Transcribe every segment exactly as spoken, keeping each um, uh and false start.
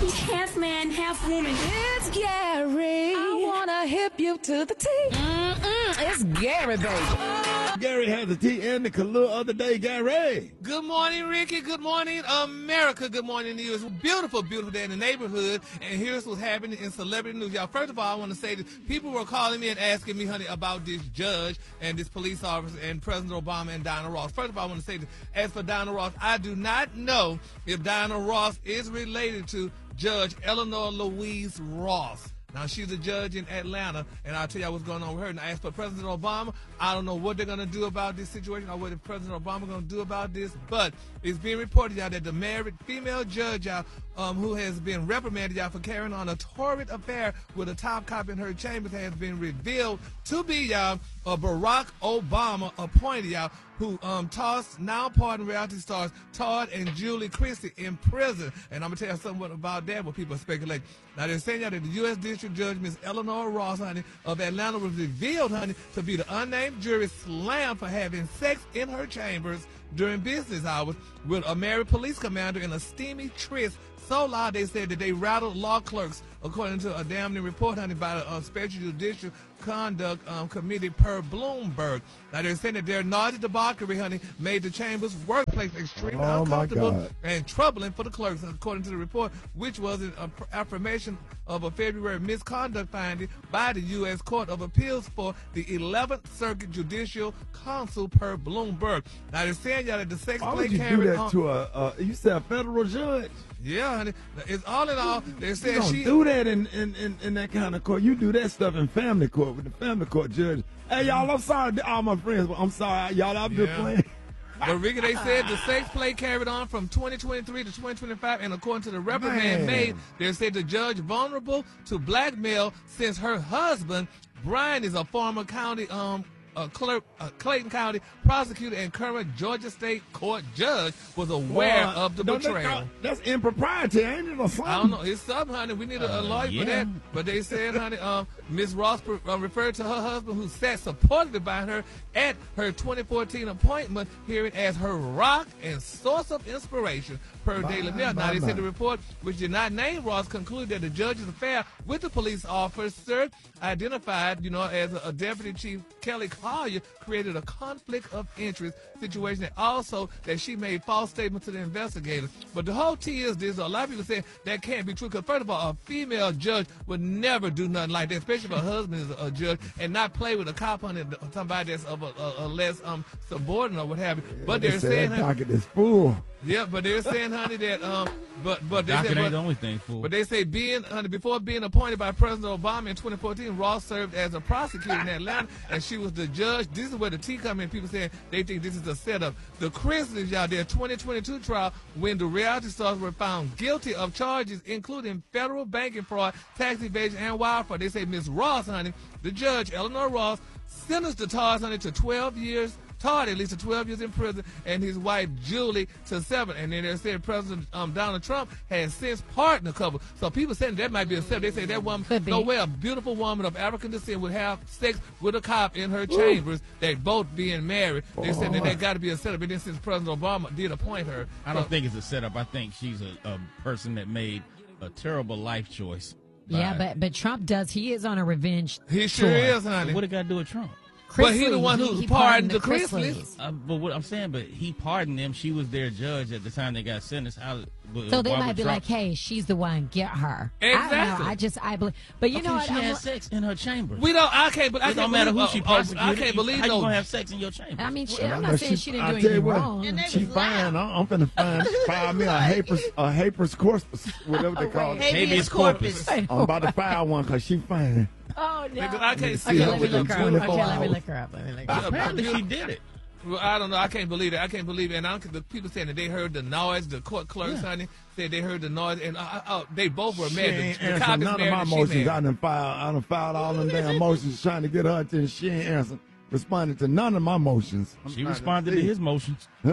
He's half man, half woman. It's Gary. I wanna hip you to the T. Mm-mm, it's Gary, baby. Gary had the tea and the Kahlua other day. Gary. Good morning, Ricky. Good morning, America. Good morning to you. It's a beautiful, beautiful day in the neighborhood. And here's what's happening in celebrity news. Y'all, first of all, I want to say that people were calling me and asking me, honey, about this judge and this police officer and President Obama and Diana Ross. First of all, I want to say that as for Diana Ross, I do not know if Diana Ross is related to Judge Eleanor Louise Ross. Now, she's a judge in Atlanta, and I'll tell you what's going on with her. And as for President Obama, I don't know what they're going to do about this situation or what the President Obama going to do about this, but it's being reported, y'all, that the married female judge, y'all, um, who has been reprimanded, y'all, for carrying on a torrid affair with a top cop in her chambers has been revealed to be, y'all, a Barack Obama appointee, y'all, who um, tossed now pardoned reality stars Todd and Julie Christie in prison. And I'm going to tell you something about that, what people speculate. Now, they're saying, y'all, that the U S District Judge, Miss Eleanor Ross, honey, of Atlanta was revealed, honey, to be the unnamed jury slammed for having sex in her chambers during business hours with a married police commander in a steamy tryst so loud they said that they rattled law clerks, according to a damning report, honey, by the uh, Special Judicial Conduct um, Committee per Bloomberg. Now, they're saying that their naughty debauchery, honey, made the chamber's workplace extremely oh uncomfortable and troubling for the clerks, according to the report, which was an uh, affirmation of a February misconduct finding by the U S Court of Appeals for the eleventh Circuit Judicial Council per Bloomberg. Now, they're saying, y'all, that the sex Why play would you carried do that on. to a, uh, you said a federal judge? Yeah, honey. It's all in all. They're You saying don't she. do that in, in, in, in that kind of court. You do that stuff in family court with the family court judge. Hey, y'all, I'm sorry to all my friends, but I'm sorry, y'all, I'm just Yeah. playing. But Ricky, they said the sex play carried on from twenty twenty-three to twenty twenty-five, and according to the reprimand Man. made, they said the judge vulnerable to blackmail since her husband, Brian, is a former county um uh, clerk, uh, Clayton County prosecutor and current Georgia State Court judge, was aware Well, of the don't they betrayal. call- That's impropriety, ain't it, or something? I don't know. It's something, honey. We need a, a Uh, lawyer yeah. for that. But they said, honey, um, Miz Ross uh, referred to her husband, who sat supported by her at her twenty fourteen appointment hearing, as her rock and source of inspiration, per Bye, Daily Mail. Now, bye, they bye. said the report, which did not name Ross, concluded that the judge's affair with the police officer, identified, you know, as a, a Deputy Chief Kelly Collier, created a conflict of interest situation, and also that she made false statements to the investigators. But the whole tea is this: a lot of people say that can't be true, because first of all, a female judge would never do nothing like that, especially if her husband is a, a judge, and not play with a cop on it, somebody that's of a, a, a less um subordinate or what have you. But They they're said saying, that honey, docket is full. yeah, but they're saying, honey, that um, but but they Docket said, ain't but, the only thing, fool. but they say being honey, before being appointed by President Obama in twenty fourteen, Ross served as a prosecutor in Atlanta, and she was the judge. This is where the tea come in. People saying they think this is a setup. The Chrisleys, y'all, their twenty twenty-two trial, when the reality stars were found guilty of charges including federal banking fraud, tax evasion, and wire fraud. They say Miss Ross, honey, the judge, Eleanor Ross, sentenced the Todd, honey, to twelve years. Todd at least to twelve years in prison, and his wife Julie to seven. And then they said President um, Donald Trump has since pardoned the couple. So people saying that might be a setup. They say that woman, Could be. no way a beautiful woman of African descent would have sex with a cop in her chambers. They both being married. They said that that got to be a setup. And then since President Obama did appoint her, I don't so- think it's a setup. I think she's a, a person that made a terrible life choice. Yeah, by- but but Trump does. He is on a revenge. he sure tour. is, honey. What it got to do with Trump? But he the Chrisley, one who he pardoned the Chrisleys. Chrisleys. Uh, but what I'm saying, but he pardoned them. She was their judge at the time they got sentenced. How? but So they why might would be Trump- like, "Hey, she's the one. Get her." I don't Exactly. know. I just I believe, but you Okay, know what? she I'm had lo- sex in her chamber. We don't. I can't. But I It can't don't matter believe, who she uh, uh, prosecuted. I can't believe How you no. gonna have sex in your chamber? I mean, shit, Well, I'm I know not saying she- she didn't I do tell you anything what, wrong. And they She was fine. loud. I'm, I'm finna find, find me a haper's, a haper's corpus, whatever they call it. Habeas Habeas corpus. corpus. I'm about to file one because she fine. Oh no! Because I can't see Okay, her let me with them look her up. Okay, twenty-four let me hours. look her up. Let me look her up. Apparently, she did it. Well, I don't know. I can't believe it. I can't believe it. And I don't, the people saying that they heard the noise. The court clerks, Yeah. honey, said they heard the noise, and uh, uh, they both were She married. ain't The, the answering cop is none of married my and she motions. I married. done filed, I done filed all them damn motions trying to get her attention. She ain't answering, responding to none of my motions. I'm She trying responded to see. his motions. Huh?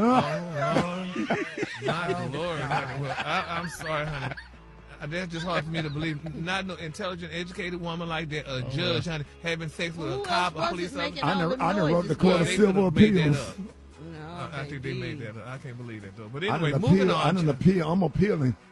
My Lord, honey. Well, I, I'm sorry, honey. Uh, That's just hard for me to believe. Not no intelligent, educated woman like that, a judge, honey, having sex with a Who cop, else a police was making officer. I all done, the I done wrote the noises? Court Well, of they Civil could've made that Appeals. up. No, I, I think they made that up. I can't believe that, though. But I anyway, done moving appeal, on. I done appeal. I'm appealing.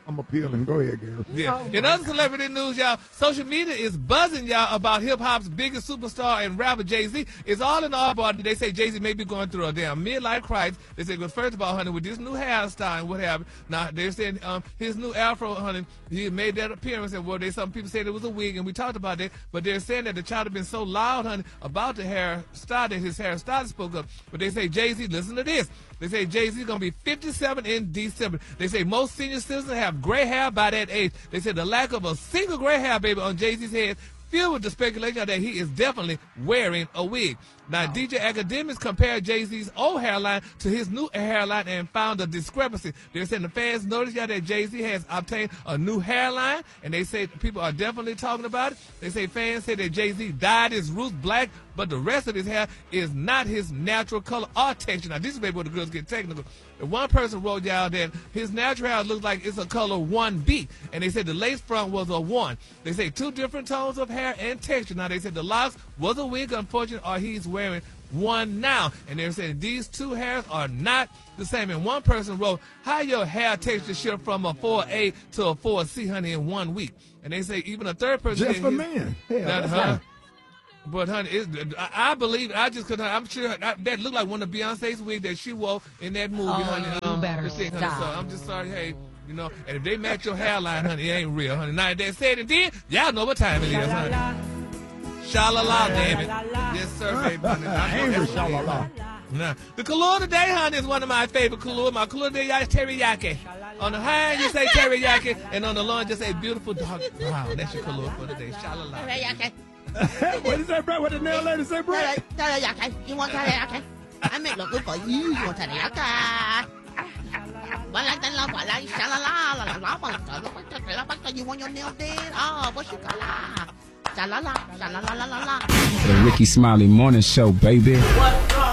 I'm appealing. Go ahead, girl. Yeah. In other celebrity news, y'all, social media is buzzing, y'all, about hip-hop's biggest superstar and rapper, Jay-Z. It's all in all, but they say Jay-Z may be going through a damn midlife crisis. They say, well, first of all, honey, with this new hairstyle and what have you, now, they're saying um, his new afro, honey, he made that appearance, and well, they, some people said it was a wig, and we talked about that, but they're saying that the child had been so loud, honey, about the hairstyle that his hairstyle spoke up. But they say, Jay-Z, listen to this. They say Jay-Z going to be fifty-seven in December. They say most senior citizens have gray hair by that age. They said the lack of a single gray hair, baby, on Jay-Z's head filled with the speculation that he is definitely wearing a wig. Now, D J Academics compared Jay-Z's old hairline to his new hairline and found a discrepancy. They're saying the fans noticed y'all that Jay-Z has obtained a new hairline, and they say people are definitely talking about it. They say fans say that Jay-Z dyed his roots black, but the rest of his hair is not his natural color or texture. Now, this is maybe where the girls get technical. And one person wrote y'all that his natural hair looks like it's a color one B, and they said the lace front was a one. They say two different tones of hair and texture. Now, they said the locks was a wig, unfortunately, or he's wearing one now. And they're saying these two hairs are not the same. And one person wrote, how your hair texture shift from a four A to a four C, honey, in one week. And they say even a third person Just said for his- men. Hell, that, that's huh? right. But honey, it, I, I believe I just could. I'm sure I, that looked like one of Beyonce's wig that she wore in that movie, Oh, honey. you Um, better to sing, honey. So stop. I'm just sorry, hey, you know. And if they match your hairline, honey, it ain't real, honey. Now if they said it then, y'all know what time it is, honey. Sha-la-la, damn it. Yes, sir, baby. Honey. I know Angry that's what it is. sha-la-la. Now, the Kahlua today, honey, is one of my favorite Kahlua. My Kahlua today, y'all, is teriyaki. On the high end, you say teriyaki, and on the low end, just say beautiful dog. Wow, that's your Kahlua for today. Sha-la-la. What did that, bro? What did the nail lady say, bro? Teriyaki. You want teriyaki? I make look good for you. You want teriyaki? But like that, love, like sha la la la la la. You want your nail did? Oh, what you got? Sha la la, sha la la la la la. The Ricky Smiley Morning Show, baby. What